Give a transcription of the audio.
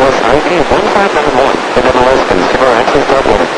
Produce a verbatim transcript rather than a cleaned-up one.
I D one five nine one, N M L S Consumer Access Dublin.